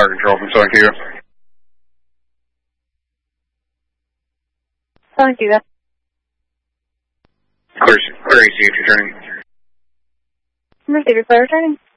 fire control from Southern Cuba. Southern Cuba. Clear ECH returning. Receiver, clear returning.